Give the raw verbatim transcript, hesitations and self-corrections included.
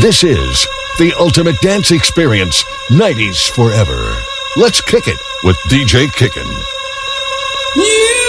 This is the ultimate dance experience, nineties forever. Let's kick it with D J Kickin'. Yeah.